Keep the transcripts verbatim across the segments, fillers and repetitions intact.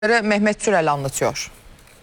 Mehmet Türel anlatıyor.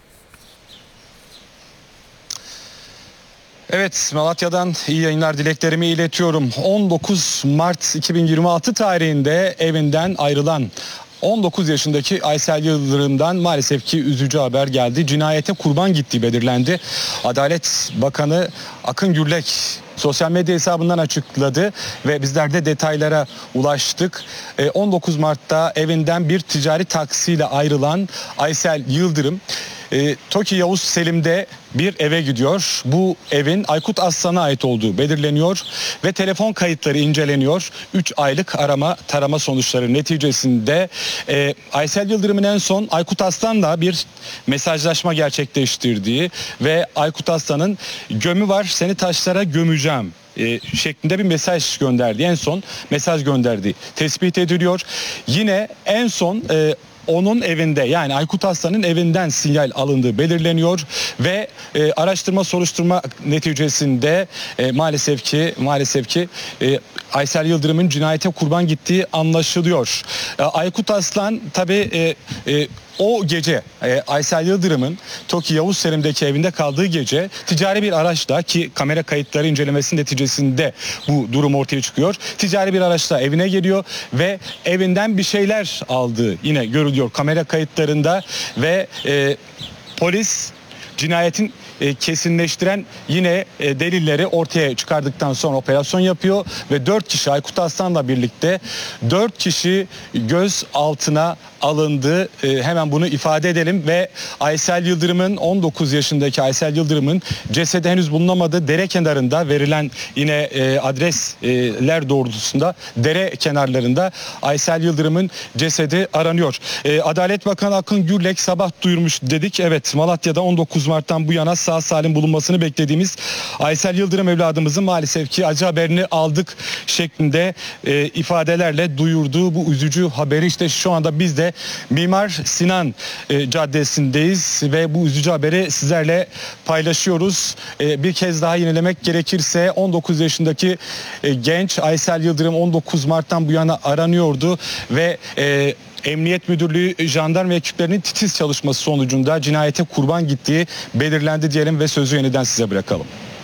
Evet, Malatya'dan iyi yayınlar dileklerimi iletiyorum. on dokuz Mart iki bin yirmi altı tarihinde evinden ayrılan on dokuz yaşındaki Aysel Yıldırım'dan maalesef ki üzücü haber geldi. Cinayete kurban gittiği belirlendi. Adalet Bakanı Akın Gürlek sosyal medya hesabından açıkladı ve bizler de detaylara ulaştık. on dokuz Mart'ta evinden bir ticari taksiyle ayrılan Aysel Yıldırım E, TOKİ Yavuz Selim'de bir eve gidiyor. Bu evin Aykut Aslan'a ait olduğu belirleniyor ve telefon kayıtları inceleniyor. üç aylık arama tarama sonuçları neticesinde e, Aysel Yıldırım'ın en son Aykut Aslan'la bir mesajlaşma gerçekleştirdiği ve Aykut Aslan'ın "gömü var, seni taşlara gömeceğim" E, şeklinde bir mesaj gönderdi. En son mesaj gönderdiği tespit ediliyor. Yine en son e, onun evinde, yani Aykut Aslan'ın evinden sinyal alındığı belirleniyor ve e, araştırma soruşturma neticesinde e, maalesef ki maalesef ki e, Aysel Yıldırım'ın cinayete kurban gittiği anlaşılıyor. E, Aykut Aslan tabii e, e, o gece e, Aysel Yıldırım'ın TOKİ Yavuz Selim'deki evinde kaldığı gece ticari bir araçla, ki kamera kayıtları incelemesi neticesinde bu durum ortaya çıkıyor. Ticari bir araçla evine geliyor ve evinden bir şeyler aldığı yine görülüyor kamera kayıtlarında ve e, polis cinayetin e, kesinleştiren yine e, delilleri ortaya çıkardıktan sonra operasyon yapıyor ve dört kişi Aykut Aslan'la birlikte dört kişi gözaltına alındı. E, hemen bunu ifade edelim ve Aysel Yıldırım'ın on dokuz yaşındaki Aysel Yıldırım'ın cesedi henüz bulunamadı. Dere kenarında verilen yine e, adresler doğrultusunda dere kenarlarında Aysel Yıldırım'ın cesedi aranıyor. E, Adalet Bakanı Akın Gürlek sabah duyurmuş dedik. Evet, Malatya'da on dokuz Mart'tan bu yana sağ salim bulunmasını beklediğimiz Aysel Yıldırım evladımızın maalesef ki acı haberini aldık şeklinde e, ifadelerle duyurduğu bu üzücü haberi işte şu anda biz de Mimar Sinan e, Caddesi'ndeyiz ve bu üzücü haberi sizlerle paylaşıyoruz. E, bir kez daha yenilemek gerekirse on dokuz yaşındaki e, genç Aysel Yıldırım on dokuz Mart'tan bu yana aranıyordu ve e, Emniyet Müdürlüğü, jandarma ekiplerinin titiz çalışması sonucunda cinayete kurban gittiği belirlendi diyelim ve sözü yeniden size bırakalım.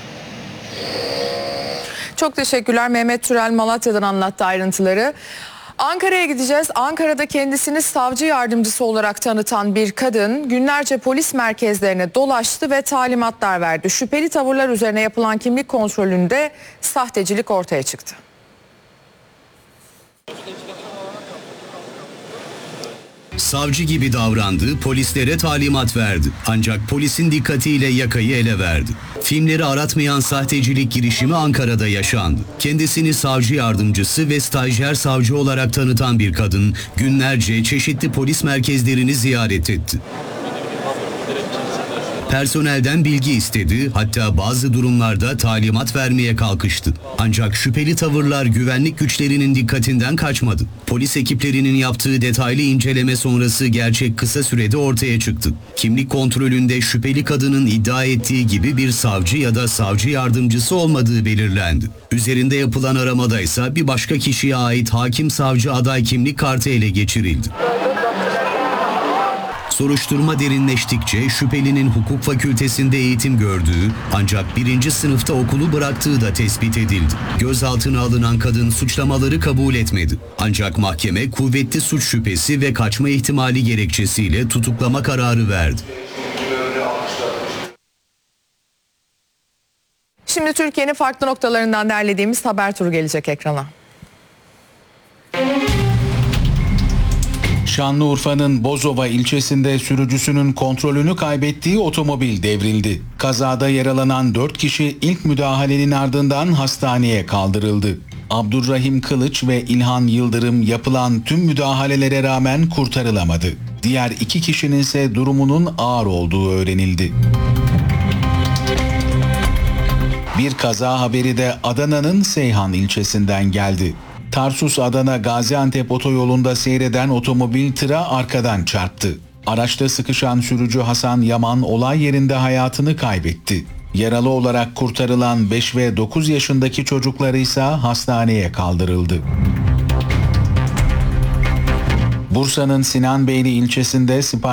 Çok teşekkürler. Mehmet Türel Malatya'dan anlattı ayrıntıları. Ankara'ya gideceğiz. Ankara'da kendisini savcı yardımcısı olarak tanıtan bir kadın günlerce polis merkezlerine dolaştı ve talimatlar verdi. Şüpheli tavırlar üzerine yapılan kimlik kontrolünde sahtecilik ortaya çıktı. Savcı gibi davrandı, polislere talimat verdi. Ancak polisin dikkatiyle yakayı ele verdi. Filmleri aratmayan sahtecilik girişimi Ankara'da yaşandı. Kendisini savcı yardımcısı ve stajyer savcı olarak tanıtan bir kadın günlerce çeşitli polis merkezlerini ziyaret etti. Personelden bilgi istedi, hatta bazı durumlarda talimat vermeye kalkıştı. Ancak şüpheli tavırlar güvenlik güçlerinin dikkatinden kaçmadı. Polis ekiplerinin yaptığı detaylı inceleme sonrası gerçek kısa sürede ortaya çıktı. Kimlik kontrolünde şüpheli kadının iddia ettiği gibi bir savcı ya da savcı yardımcısı olmadığı belirlendi. Üzerinde yapılan aramada ise bir başka kişiye ait hakim savcı aday kimlik kartı ele geçirildi. Soruşturma derinleştikçe şüphelinin hukuk fakültesinde eğitim gördüğü ancak birinci sınıfta okulu bıraktığı da tespit edildi. Gözaltına alınan kadın suçlamaları kabul etmedi. Ancak mahkeme kuvvetli suç şüphesi ve kaçma ihtimali gerekçesiyle tutuklama kararı verdi. Şimdi Türkiye'nin farklı noktalarından derlediğimiz haber turu gelecek ekrana. Şanlıurfa'nın Bozova ilçesinde sürücüsünün kontrolünü kaybettiği otomobil devrildi. Kazada yaralanan dört kişi ilk müdahalenin ardından hastaneye kaldırıldı. Abdurrahim Kılıç ve İlhan Yıldırım yapılan tüm müdahalelere rağmen kurtarılamadı. Diğer iki kişinin ise durumunun ağır olduğu öğrenildi. Bir kaza haberi de Adana'nın Seyhan ilçesinden geldi. Tarsus-Adana Gaziantep otoyolunda seyreden otomobil tıra arkadan çarptı. Araçta sıkışan sürücü Hasan Yaman olay yerinde hayatını kaybetti. Yaralı olarak kurtarılan beş ve dokuz yaşındaki çocukları ise hastaneye kaldırıldı. Bursa'nın Sinanbeyli ilçesinde sipariş